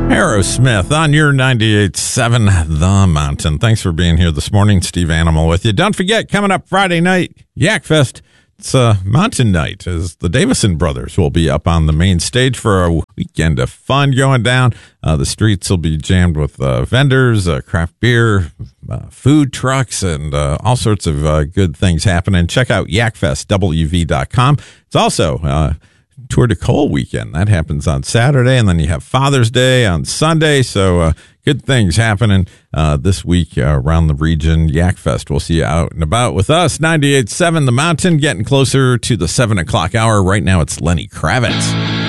Aerosmith on your 98.7 The Mountain. Thanks for being here this morning. Steve Animal with you. Don't forget, coming up Friday night, Yak Fest. It's Mountain Night, as the Davison Brothers will be up on the main stage for a weekend of fun going down. The streets will be jammed with vendors, craft beer, food trucks, and all sorts of good things happening. Check out yakfestwv.com. It's also Tour de Cole weekend. That happens on Saturday, and then you have Father's Day on Sunday. So good things happening this week around the region. Yak Fest. We'll see you out and about with us. 98.7 The Mountain, getting closer to the 7 o'clock hour. Right now it's Lenny Kravitz.